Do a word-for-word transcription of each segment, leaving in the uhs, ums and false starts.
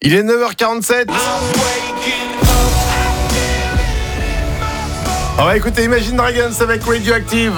Il est neuf heures quarante-sept. On va écouter Imagine Dragons avec Radioactive.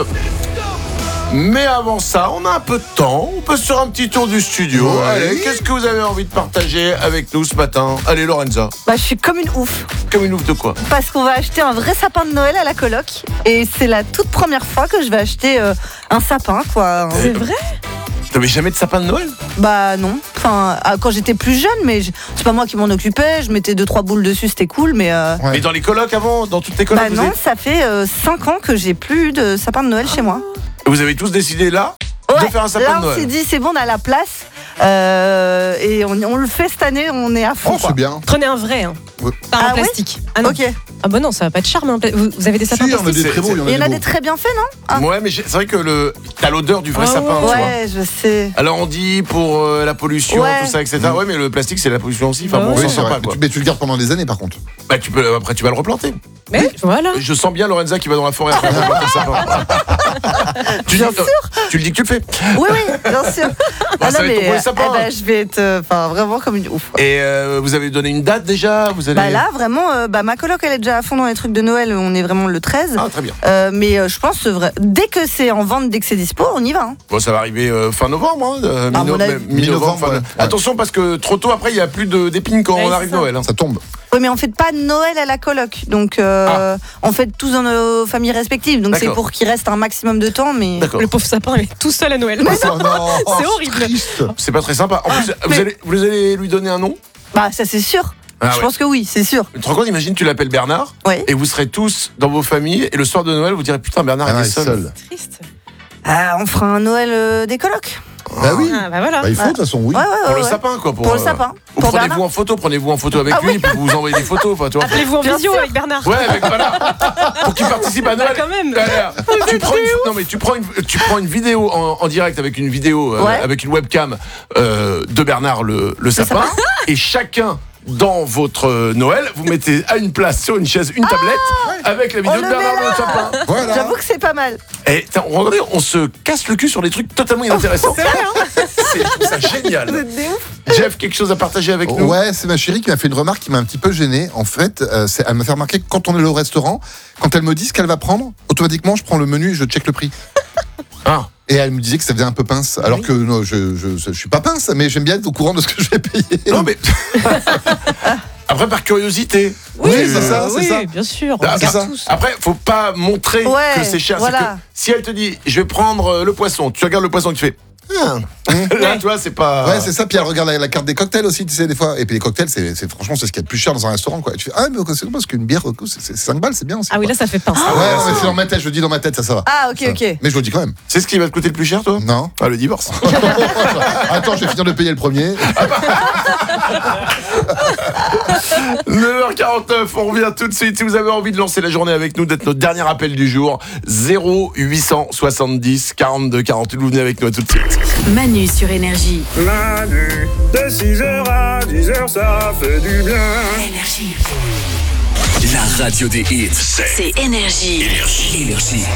Mais avant ça, on a un peu de temps. On peut se faire un petit tour du studio. Ouais. Allez, qu'est-ce que vous avez envie de partager avec nous ce matin? Allez, Lorenza. Bah, je suis comme une ouf. Comme une ouf de quoi? Parce qu'on va acheter un vrai sapin de Noël à la coloc. Et c'est la toute première fois que je vais acheter euh, un sapin, quoi. C'est vrai? T'avais jamais de sapin de Noël? Bah non. Enfin, quand j'étais plus jeune, mais je... c'est pas moi qui m'en occupais. Je mettais deux trois boules dessus, c'était cool, mais. Euh... Ouais. Mais dans les colocs avant, dans toutes les colocs? Bah non, avez... ça fait euh, cinq ans que j'ai plus de sapin de Noël ah. chez moi. Vous avez tous décidé là ouais, de faire un sapin là, de Noël? On s'est dit c'est bon, on a la place euh, et on, on le fait cette année, on est à fond. Oh, c'est bien. Prenez un vrai, hein. Ouais. Pas ah un plastique. Ouais ah non. Ok. Ah bah non, ça va pas être charme. Hein. Vous, vous avez des sapins si, plastiques? Il y en a des très beaux. Il y en a des très bien faits, non ah. Ouais, mais c'est vrai que le t'as l'odeur du vrai oh, sapin. Ouais, tu vois. Je sais. Alors on dit pour euh, la pollution, ouais. tout ça, et cetera. Mmh. Ouais, mais le plastique c'est la pollution aussi. Enfin bon, oui, on s'en sort pas quoi. Mais tu le gardes pendant des années par contre. Bah tu peux après tu vas le replanter. Mais oui. Voilà. Je sens bien Lorenza qui va dans la forêt après replanter le sapin. Tu bien dis, sûr. Euh, tu le dis que tu le fais. Oui, oui, bien sûr. Bon, ah ça non, va être ton mais sapin. eh ben, je vais être, enfin, euh, vraiment comme une ouf. Et euh, vous avez donné une date déjà? Vous allez... Bah là, vraiment, euh, bah ma coloc elle est déjà à fond dans les trucs de Noël. On est vraiment le treize. Ah très bien. Euh, mais euh, je pense que vrai... dès que c'est en vente, dès que c'est dispo, on y va. Hein. Bon, ça va arriver euh, fin novembre, hein, euh, ah, mi-no- avis... mi-novembre. Ouais. Attention parce que trop tôt après il y a plus de d'épines quand ouais, on arrive ça. Noël. Hein. Ça tombe. Oui, mais on fait pas Noël à la coloc, donc euh, ah. on fait tous dans nos familles respectives. Donc D'accord. c'est pour qu'il reste un maximum de temps, mais D'accord. le pauvre sapin il est tout seul à Noël. Mais non, non. C'est horrible. Triste. C'est pas très sympa. En plus, mais... vous, allez, vous allez lui donner un nom? Bah ça c'est sûr. Ah, je ouais. pense que oui, c'est sûr. Tu te rends compte, imagine tu l'appelles Bernard, ouais. et vous serez tous dans vos familles, et le soir de Noël vous direz putain Bernard ah, il est seul. seul. C'est triste. Ah, on fera un Noël euh, des colocs. Bah oui, ah, bah voilà. bah, il faut de toute façon, oui. Ouais, ouais, ouais, pour ouais. le sapin, quoi. Pour, pour euh, le sapin. Ou pour prenez-vous Bernard. en photo, prenez-vous en photo avec ah, lui, oui. puis vous envoyez des photos. Enfin, tu vois. Appelez-vous en visio avec Bernard. Ouais, avec voilà. Pour qu'il participe à Noël. Bah, quand même. tu prends une, non mais tu prends une, tu prends une vidéo en, en direct avec une vidéo, euh, ouais. avec une webcam euh, de Bernard le, le sapin, sapin, et chacun. Dans votre Noël, vous mettez à une place sur une chaise, une ah, tablette ouais. avec la vidéo de Bernard le sapin. Voilà. J'avoue que c'est pas mal. Et regardez, on se casse le cul sur des trucs totalement inintéressants. C'est vrai, hein. C'est, je trouve ça génial. Vous êtes des ouf. Jeff, quelque chose à partager avec nous? Ouais, c'est ma chérie qui m'a fait une remarque qui m'a un petit peu gêné. En fait, euh, c'est, elle m'a fait remarquer que quand on est au restaurant, quand elle me dit ce qu'elle va prendre, automatiquement, je prends le menu et je check le prix. Ah. Et elle me disait que ça faisait un peu pince, alors oui. que non, je, je, je, je suis pas pince, mais j'aime bien être au courant de ce que je vais payer. Non mais après par curiosité. Oui, oui c'est ça, c'est oui, ça. Bien sûr. Ah, c'est ça. Après, faut pas montrer ouais, que c'est cher. Voilà. C'est que si elle te dit, je vais prendre le poisson, tu regardes le poisson, tu fais. Ah. Là, tu vois, c'est pas. Ouais, c'est ça. Puis elle regarde la, la carte des cocktails aussi, tu sais, des fois. Et puis les cocktails, c'est, c'est franchement, c'est ce qu'il y a de plus cher dans un restaurant, quoi. Et tu fais, ah, mais c'est parce qu'une bière, c'est, c'est cinq balles, c'est bien aussi. Ah oui, là, ça fait pince. Ah, ouais, ouais, mais c'est dans ma tête, je le dis dans ma tête, ça, ça va. Ah, ok, ça. ok. Mais je le dis quand même. C'est ce qui va te coûter le plus cher, toi? Non. Ah, le divorce. Attends, je vais finir de payer le premier. neuf heures quarante-neuf, on revient tout de suite. Si vous avez envie de lancer la journée avec nous, d'être notre dernier appel du jour, zéro huit cent soixante-dix quarante-deux quarante-huit, vous venez avec nous à tout de suite. Manu sur Énergie. Manu, de six heures à dix heures, ça fait du bien. Énergie. La radio des hits, c'est, c'est Énergie. Énergie. Énergie.